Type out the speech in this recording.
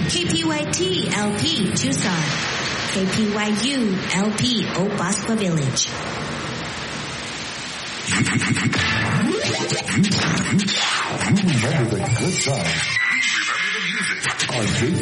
KPYT LP Tucson. KPYU LP Oak Bosqua Village. You remember the good times. We remember the music. On